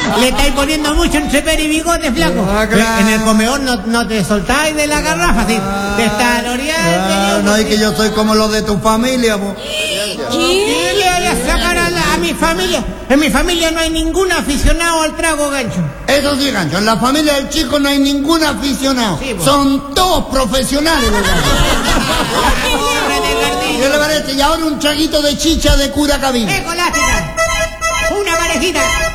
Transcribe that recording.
Le estáis poniendo mucho entre pera y bigote, flaco. Claro. En el comedor no te soltáis de la garrafa, ¿sí? Te está Claro, no, es que yo soy como los de tu familia, vos. ¿Qué le voy a sacar a mi familia? En mi familia no hay ningún aficionado al trago, Gancho. Eso sí, Gancho, en la familia del chico no hay ningún aficionado. Sí, vos. Son todos profesionales, los Gancho. ¿Qué le parece? Y ahora un traguito de chicha de cura cabina. ¡Escolástica! ¡Una parejita!